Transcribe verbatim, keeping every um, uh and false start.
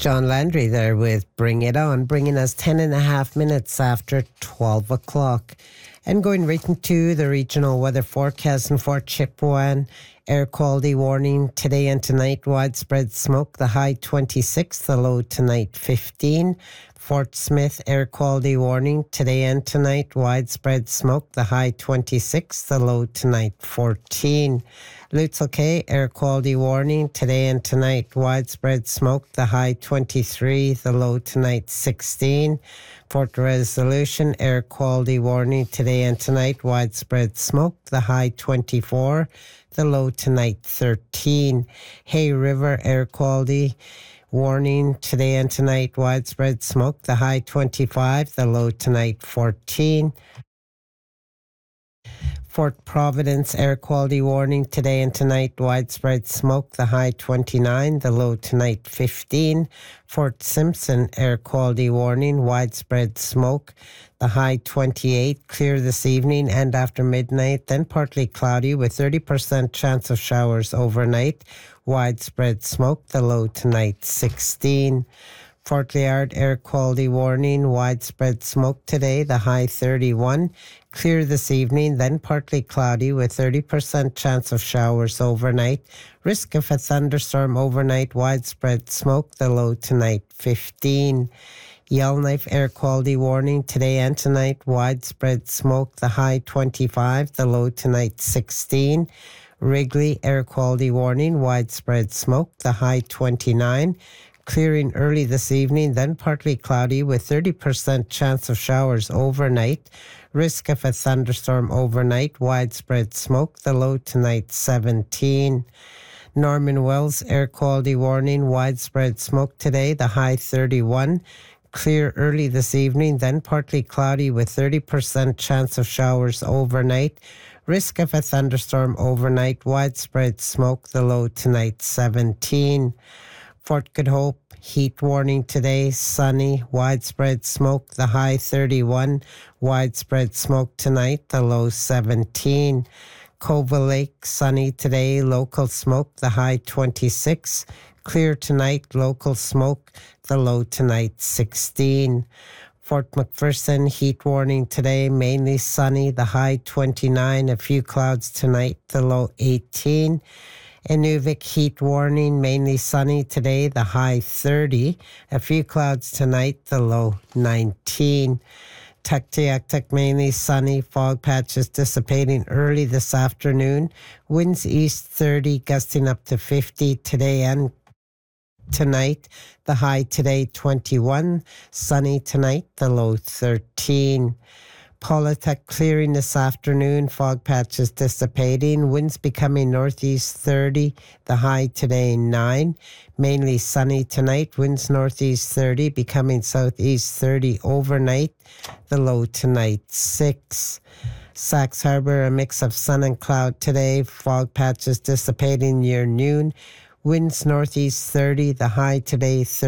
John Landry there with Bring It On, bringing us ten and a half minutes after twelve o'clock. And going right into the regional weather forecast in Fort Chipewyan. Air quality warning today and tonight, widespread smoke, the high twenty-six, the low tonight fifteen. Fort Smith, air quality warning today and tonight, widespread smoke, the high twenty-six, the low tonight fourteen. Lutzel Kay, air quality warning today and tonight, widespread smoke, the high twenty-three, the low tonight sixteen. Fort Resolution, air quality warning today and tonight, widespread smoke, the high twenty-four, the low tonight thirteen. Hay River, air quality warning today and tonight, widespread smoke, the high twenty-five, the low tonight fourteen. Fort Providence, air quality warning today and tonight, widespread smoke, the high twenty-nine, the low tonight fifteen. Fort Simpson, air quality warning, widespread smoke, the high twenty-eight, clear this evening and after midnight, then partly cloudy with thirty percent chance of showers overnight, widespread smoke, the low tonight sixteen. Fort Liard, air quality warning, widespread smoke today, the high thirty-one. Clear this evening, then partly cloudy with thirty percent chance of showers overnight. Risk of a thunderstorm overnight, widespread smoke, the low tonight fifteen. Yellowknife, air quality warning today and tonight, widespread smoke, the high twenty-five, the low tonight sixteen. Wrigley, air quality warning, widespread smoke, the high twenty-nine. Clearing early this evening, then partly cloudy with thirty percent chance of showers overnight. Risk of a thunderstorm overnight, widespread smoke, the low tonight seventeen. Norman Wells, air quality warning, widespread smoke today, the high thirty-one. Clear early this evening, then partly cloudy with thirty percent chance of showers overnight. Risk of a thunderstorm overnight, widespread smoke, the low tonight seventeen. Fort Good Hope, heat warning today, sunny, widespread smoke, the high thirty-one, widespread smoke tonight, the low seventeen. Cova Lake, sunny today, local smoke, the high twenty-six. Clear tonight, local smoke, the low tonight sixteen. Fort McPherson, heat warning today, mainly sunny, the high twenty-nine, a few clouds tonight, the low eighteen. Inuvik, heat warning, mainly sunny today, the high thirty. A few clouds tonight, the low nineteen. Tuktoyaktuk, mainly sunny, fog patches dissipating early this afternoon. Winds east thirty, gusting up to fifty today and tonight. The high today twenty-one. Sunny tonight, the low thirteen. Paulatuk, clearing this afternoon, fog patches dissipating, winds becoming northeast thirty, the high today nine. Mainly sunny tonight, winds northeast thirty, becoming southeast thirty overnight, the low tonight six. Sax Harbor, a mix of sun and cloud today, fog patches dissipating near noon, winds northeast thirty, the high today thirty.